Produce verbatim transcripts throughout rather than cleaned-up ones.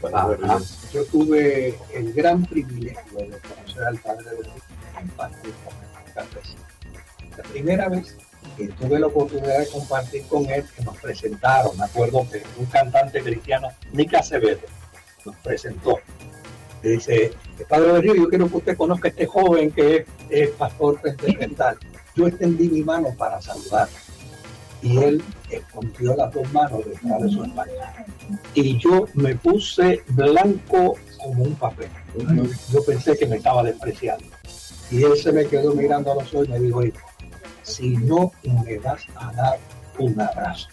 Ajá. Yo tuve el gran privilegio de conocer al padre de Dios y compartir con él muchas veces. La primera vez que tuve la oportunidad de compartir con él, que nos presentaron, me acuerdo que un cantante cristiano, Nick Acevedo, nos presentó. Y dice, padre de Río, yo quiero que usted conozca a este joven que es, es pastor pentecostal. Yo extendí mi mano para saludarlo. Y él escondió las dos manos detrás de su espalda. Y yo me puse blanco como un papel. Yo pensé que me estaba despreciando. Y él se me quedó mirando a los ojos y me dijo, hijo, si no me vas a dar un abrazo,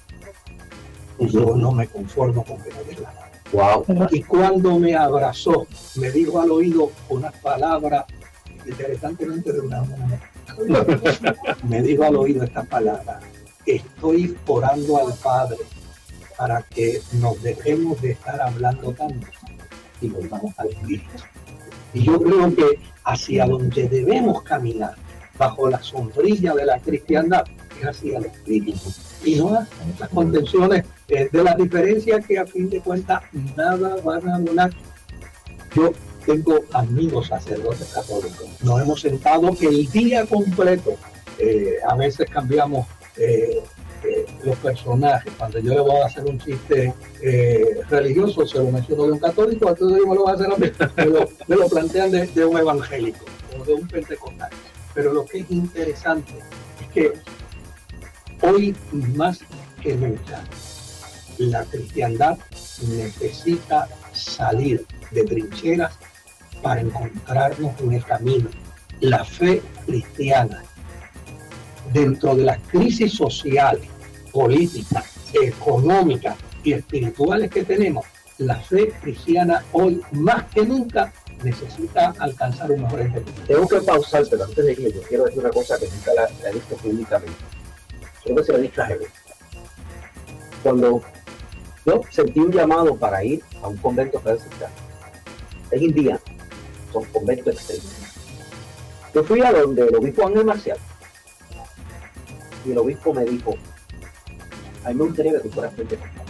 yo no me conformo con que me des la mano. Wow. Y cuando me abrazó, me dijo al oído unas palabras, interesantemente de una mujer. Me dijo al oído esta palabra: estoy orando al Padre para que nos dejemos de estar hablando tanto y volvamos al Espíritu. Y yo creo que hacia donde debemos caminar, bajo la sombrilla de la cristiandad, es hacia el Espíritu. Y no las contenciones eh, de las diferencias que a fin de cuentas nada van a donar. Yo tengo amigos sacerdotes católicos. Nos hemos sentado el día completo. Eh, a veces cambiamos eh, eh, los personajes. Cuando yo le voy a hacer un chiste eh, religioso, se lo menciono de un católico, entonces yo me lo voy a hacer a mí. Me lo, me lo plantean de, de un evangélico o de un pentecostal. Pero lo que es interesante es que hoy más que nunca la cristiandad necesita salir de trincheras para encontrarnos en el camino. La fe cristiana, dentro de las crisis sociales, políticas, económicas y espirituales que tenemos, la fe cristiana hoy más que nunca necesita alcanzar un mejor entendimiento. Tengo que pausar, pero antes de que yo quiero decir una cosa que nunca la, la he visto públicamente. Creo que se lo he dicho a Helen. Cuando yo sentí un llamado para ir a un convento franciscano, es indiano, son conventos extremos. Yo fui a donde el obispo Ángel Marcial y el obispo me dijo: a mí me gustaría que tú fueras pentecostal.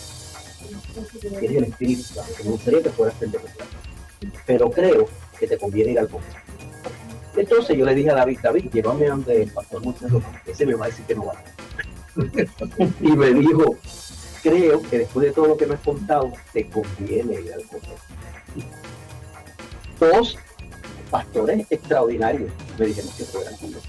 Tienes el Espíritu Santo, me gustaría que fueras pentecostal, pero creo que te conviene ir al convento. Entonces yo le dije a David, David, llévame donde el pastor Moisés Román, ese me va a decir que no va. Y me dijo, creo que después de todo lo que me has contado, te conviene ir al convento. Dos pastores extraordinarios me dijeron que fueran convento.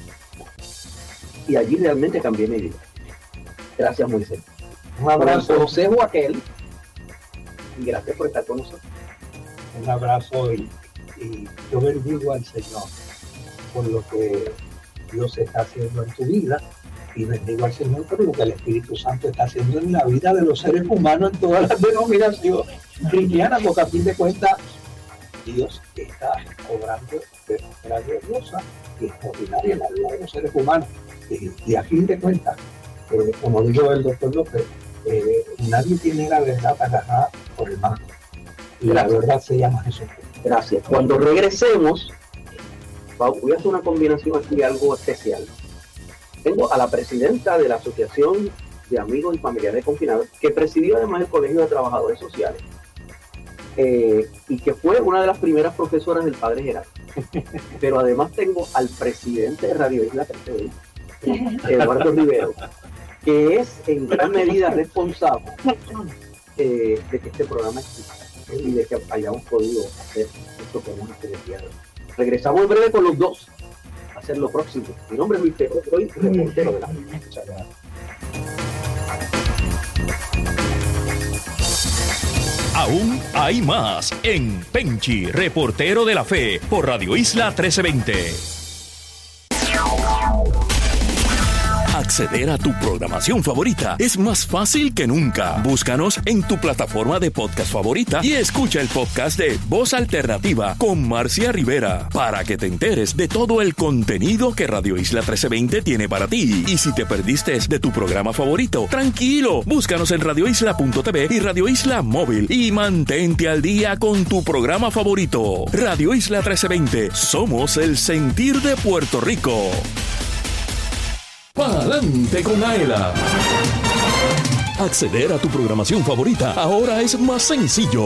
Y allí realmente cambié mi vida. Gracias, Moisés. Un abrazo, consejo a aquel, y gracias por estar con nosotros. Un abrazo y, y yo bendigo al Señor por lo que Dios está haciendo en tu vida, y bendigo al Señor por lo que el Espíritu Santo está haciendo en la vida de los seres humanos en todas las denominaciones cristianas, porque a fin de cuentas Dios está obrando de manera gloriosa y extraordinaria en la vida de los seres humanos. Y, y a fin de cuentas, eh, como dijo el doctor López, eh, nadie tiene la verdad agarrada por el mango. Y la verdad se llama Jesús. Gracias. Cuando regresemos, voy a hacer una combinación aquí, algo especial. Tengo a la presidenta de la Asociación de Amigos y Familiares Confinados, que presidió además el Colegio de Trabajadores Sociales, eh, y que fue una de las primeras profesoras del Padre Gerardo. Pero además tengo al presidente de Radio Isla trescientos veinte, Eduardo Rivero, que es en gran medida responsable eh, de que este programa exista y de que hayamos podido hacer esto que hemos hecho el día de hoy. Regresamos en breve con los dos a hacer lo próximo. Mi nombre es Luis Pedro, soy reportero de la Muchas gracias. Aún hay más en Penchi, reportero de la fe, por Radio Isla trece veinte. Acceder a tu programación favorita es más fácil que nunca. Búscanos en tu plataforma de podcast favorita y escucha el podcast de Voz Alternativa con Marcia Rivera para que te enteres de todo el contenido que Radio Isla trece veinte tiene para ti. Y si te perdiste de tu programa favorito, tranquilo, búscanos en radio isla punto t v y Radio Isla Móvil y mantente al día con tu programa favorito. Radio Isla trece veinte, somos el sentir de Puerto Rico. ¡Pa'lante con Aela! Acceder a tu programación favorita ahora es más sencillo.